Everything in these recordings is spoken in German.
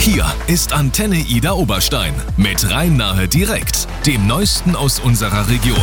Hier ist Antenne Ida Oberstein mit Rhein-Nahe direkt, dem Neuesten aus unserer Region.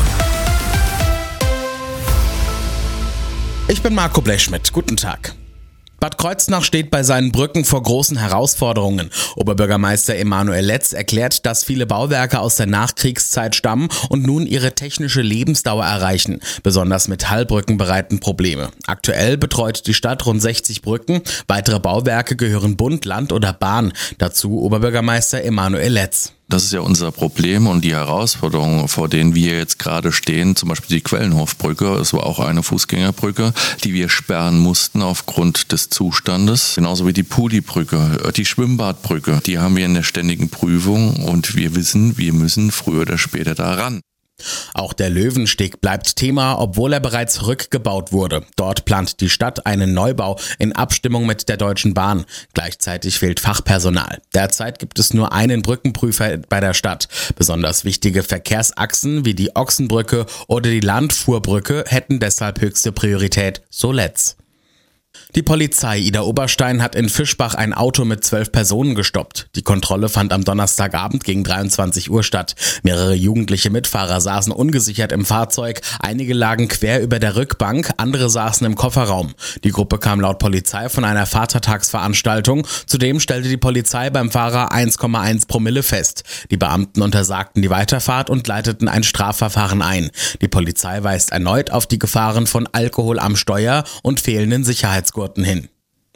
Ich bin Marco Blechschmidt. Guten Tag. Bad Kreuznach steht bei seinen Brücken vor großen Herausforderungen. Oberbürgermeister Emanuel Letz erklärt, dass viele Bauwerke aus der Nachkriegszeit stammen und nun ihre technische Lebensdauer erreichen. Besonders Metallbrücken bereiten Probleme. Aktuell betreut die Stadt rund 60 Brücken. Weitere Bauwerke gehören Bund, Land oder Bahn. Dazu Oberbürgermeister Emanuel Letz. Das ist ja unser Problem und die Herausforderung, vor denen wir jetzt gerade stehen, zum Beispiel die Quellenhofbrücke, es war auch eine Fußgängerbrücke, die wir sperren mussten aufgrund des Zustandes, genauso wie die Pudi-Brücke, die Schwimmbadbrücke, die haben wir in der ständigen Prüfung und wir wissen, wir müssen früher oder später da ran. Auch der Löwensteg bleibt Thema, obwohl er bereits rückgebaut wurde. Dort plant die Stadt einen Neubau in Abstimmung mit der Deutschen Bahn. Gleichzeitig fehlt Fachpersonal. Derzeit gibt es nur einen Brückenprüfer bei der Stadt. Besonders wichtige Verkehrsachsen wie die Ochsenbrücke oder die Landfuhrbrücke hätten deshalb höchste Priorität, so Letz. Die Polizei Ida Oberstein hat in Fischbach ein Auto mit 12 Personen gestoppt. Die Kontrolle fand am Donnerstagabend gegen 23 Uhr statt. Mehrere jugendliche Mitfahrer saßen ungesichert im Fahrzeug, einige lagen quer über der Rückbank, andere saßen im Kofferraum. Die Gruppe kam laut Polizei von einer Vatertagsveranstaltung. Zudem stellte die Polizei beim Fahrer 1,1 Promille fest. Die Beamten untersagten die Weiterfahrt und leiteten ein Strafverfahren ein. Die Polizei weist erneut auf die Gefahren von Alkohol am Steuer und fehlenden Sicherheitsgurten hin.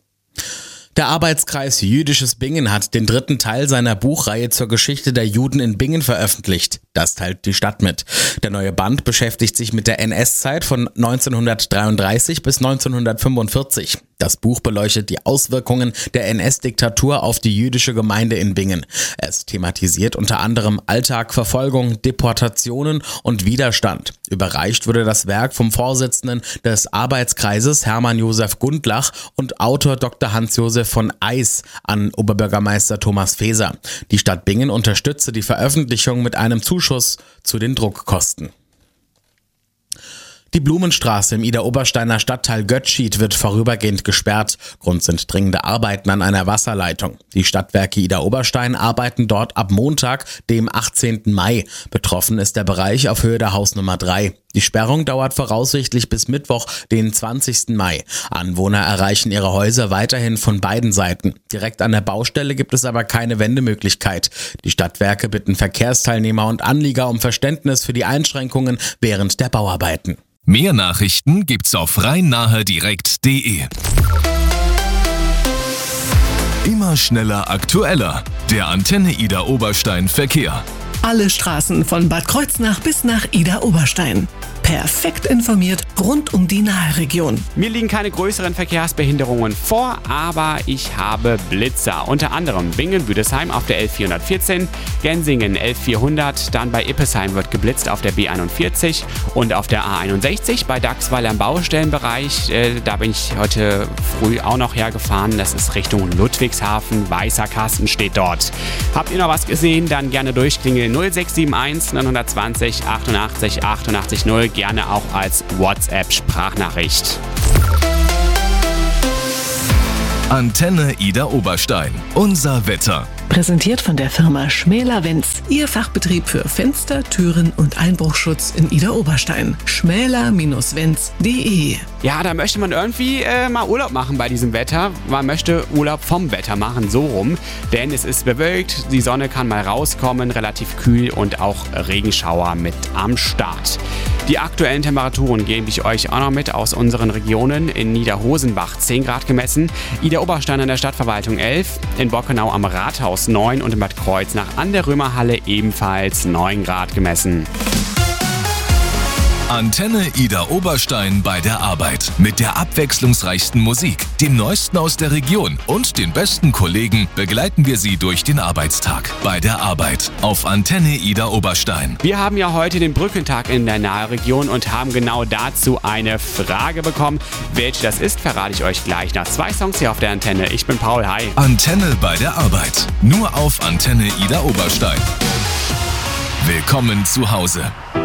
Der Arbeitskreis Jüdisches Bingen hat den 3. Teil seiner Buchreihe zur Geschichte der Juden in Bingen veröffentlicht. Das teilt die Stadt mit. Der neue Band beschäftigt sich mit der NS-Zeit von 1933 bis 1945. Das Buch beleuchtet die Auswirkungen der NS-Diktatur auf die jüdische Gemeinde in Bingen. Es thematisiert unter anderem Alltag, Verfolgung, Deportationen und Widerstand. Überreicht wurde das Werk vom Vorsitzenden des Arbeitskreises Hermann Josef Gundlach und Autor Dr. Hans-Josef von Eis an Oberbürgermeister Thomas Feser. Die Stadt Bingen unterstütze die Veröffentlichung mit einem Zuschuss zu den Druckkosten. Die Blumenstraße im Ida-Obersteiner Stadtteil Götschied wird vorübergehend gesperrt. Grund sind dringende Arbeiten an einer Wasserleitung. Die Stadtwerke Ida-Oberstein arbeiten dort ab Montag, dem 18. Mai. Betroffen ist der Bereich auf Höhe der Hausnummer 3. Die Sperrung dauert voraussichtlich bis Mittwoch, den 20. Mai. Anwohner erreichen ihre Häuser weiterhin von beiden Seiten. Direkt an der Baustelle gibt es aber keine Wendemöglichkeit. Die Stadtwerke bitten Verkehrsteilnehmer und Anlieger um Verständnis für die Einschränkungen während der Bauarbeiten. Mehr Nachrichten gibt's auf rhein-nahe-direkt.de. Immer schneller, aktueller. Der Antenne Ida Oberstein Verkehr. Alle Straßen von Bad Kreuznach bis nach Ida Oberstein. Perfekt informiert rund um die Naheregion. Mir liegen keine größeren Verkehrsbehinderungen vor, aber ich habe Blitzer. Unter anderem Bingen-Büdesheim auf der L414, Gensingen L400, dann bei Ippesheim wird geblitzt auf der B41 und auf der A61 bei Dachsweiler im Baustellenbereich. Da bin ich heute früh auch noch hergefahren. Das ist Richtung Ludwigshafen. Weißer Kasten steht dort. Habt ihr noch was gesehen? Dann gerne durchklingeln 0671 920 88 88 0. Gerne auch als WhatsApp-Sprachnachricht. Antenne Ida Oberstein. Unser Wetter. Präsentiert von der Firma Schmäler-Wenz, Ihr Fachbetrieb für Fenster, Türen und Einbruchschutz in Ida Oberstein. schmäler-wenz.de. Ja, da möchte man irgendwie mal Urlaub machen bei diesem Wetter. Man möchte Urlaub vom Wetter machen, so rum. Denn es ist bewölkt, die Sonne kann mal rauskommen, relativ kühl und auch Regenschauer mit am Start. Die aktuellen Temperaturen gebe ich euch auch noch mit aus unseren Regionen. In Niederhosenbach 10 Grad gemessen, Ida Oberstein an der Stadtverwaltung 11, in Bockenau am Rathaus 9 und in Bad Kreuznach an der Römerhalle ebenfalls 9 Grad gemessen. Antenne Ida Oberstein bei der Arbeit. Mit der abwechslungsreichsten Musik, dem Neuesten aus der Region und den besten Kollegen begleiten wir Sie durch den Arbeitstag. Bei der Arbeit auf Antenne Ida Oberstein. Wir haben ja heute den Brückentag in der Naheregion und haben genau dazu eine Frage bekommen. Welche das ist, verrate ich euch gleich nach 2 Songs hier auf der Antenne. Ich bin Paul, hi. Antenne bei der Arbeit. Nur auf Antenne Ida Oberstein. Willkommen zu Hause.